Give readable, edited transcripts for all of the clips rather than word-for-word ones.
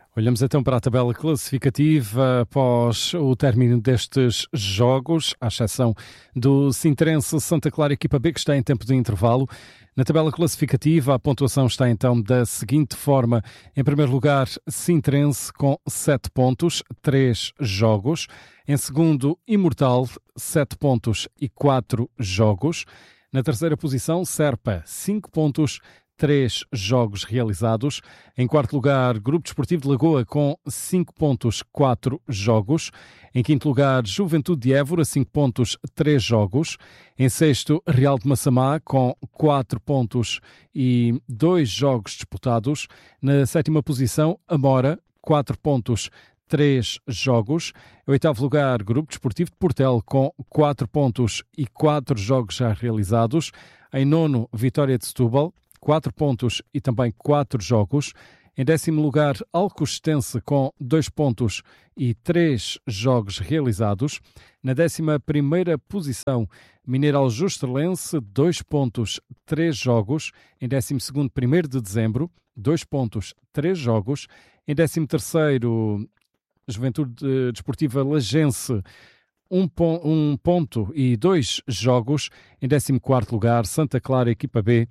Olhamos então para a tabela classificativa após o término destes jogos, à exceção do Sintrense Santa Clara, equipa B, que está em tempo de intervalo. Na tabela classificativa, a pontuação está então da seguinte forma. Em primeiro lugar, Sintrense com 7 pontos, 3 jogos. Em segundo, Imortal, 7 pontos e 4 jogos. Na terceira posição, Serpa, 5 pontos, 3 jogos realizados. Em quarto lugar, Grupo Desportivo de Lagoa com 5 pontos, 4 jogos. Em quinto lugar, Juventude de Évora, 5 pontos, 3 jogos. Em sexto, Real de Massamá com 4 pontos e 2 jogos disputados. Na sétima posição, Amora, 4 pontos, 3 jogos. Em oitavo lugar, Grupo Desportivo de Portel com 4 pontos e 4 jogos já realizados. Em nono, Vitória de Setúbal, 4 pontos e também 4 jogos. Em décimo lugar, Alcostense com 2 pontos e 3 jogos realizados. Na 11ª posição, Mineral Justelense, 2 pontos, 3 jogos. Em 12º, 1º de dezembro, 2 pontos, 3 jogos. Em 13º, Juventude Desportiva Lagense, 1 ponto e 2 jogos. Em 14º lugar, Santa Clara, equipa B,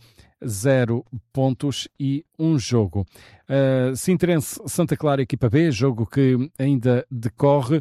0 pontos e 1 jogo. Sintrense Santa Clara, equipa B, jogo que ainda decorre,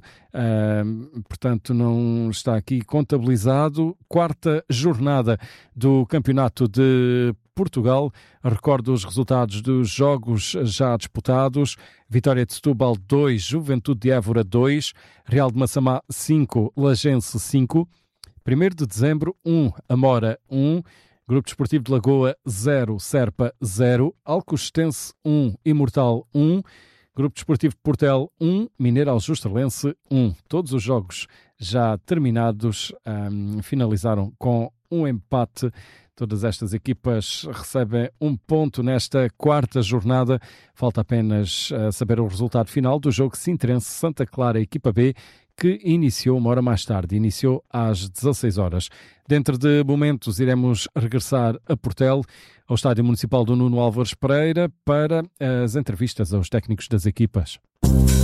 portanto não está aqui contabilizado. Quarta jornada do Campeonato de Portugal. Recordo os resultados dos jogos já disputados. Vitória de Setúbal 2, Juventude de Évora 2, Real de Massamá 5, Lagense 5, 1º de dezembro 1, Amora 1, Grupo Desportivo de Lagoa 0, Serpa 0, Alcostense 1, Imortal 1, Grupo Desportivo de Portel 1, Mineral Justelense 1. Todos os jogos já terminados finalizaram com um empate. Todas estas equipas recebem 1 ponto nesta quarta jornada. Falta apenas saber o resultado final do jogo Sintrense Santa Clara, equipa B, que iniciou uma hora mais tarde, iniciou às 16 horas. Dentro de momentos iremos regressar a Portel, ao Estádio Municipal do Nuno Álvares Pereira, para as entrevistas aos técnicos das equipas.